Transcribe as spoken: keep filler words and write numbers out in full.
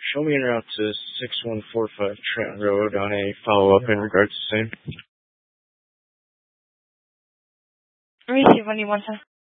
show me en route to six one four five Trenton Road on a follow-up in regards to same. Receive when you want to.